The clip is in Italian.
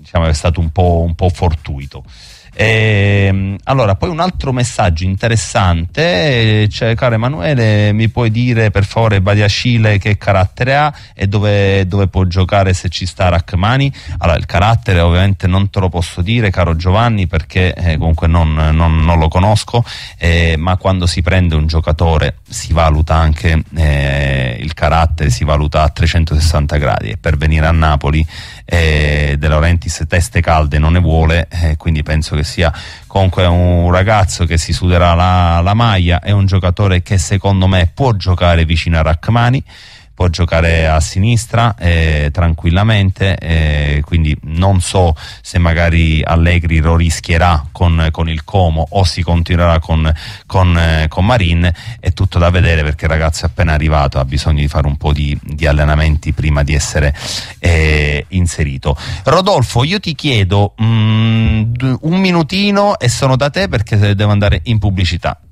diciamo è stato un po' fortuito. Allora, poi un altro messaggio interessante, cioè, caro Emanuele, mi puoi dire per favore Badiashile che carattere ha e dove può giocare se ci sta Rachmani? Allora, il carattere ovviamente non te lo posso dire, caro Giovanni, perché comunque non lo conosco, ma quando si prende un giocatore si valuta anche il carattere, si valuta a 360 gradi, e per venire a Napoli De Laurentiis teste calde non ne vuole, quindi penso che sia comunque un ragazzo che si suderà la maglia. È un giocatore che secondo me può giocare vicino a Rachmani, può giocare a sinistra tranquillamente, quindi non so se magari Allegri lo rischierà con il Como o si continuerà con Marin. È tutto da vedere, perché il ragazzo è appena arrivato, ha bisogno di fare un po' di allenamenti prima di essere inserito. Rodolfo, io ti chiedo un minutino e sono da te, perché devo andare in pubblicità.